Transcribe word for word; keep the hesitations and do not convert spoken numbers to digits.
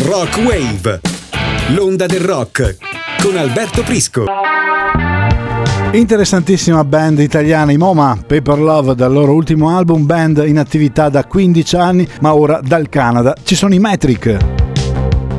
Rock Wave, l'onda del rock con Alberto Prisco. Interessantissima band italiana, i MoMA, Paper Love, dal loro ultimo album, band in attività da quindici anni, ma ora dal Canada ci sono i Metric.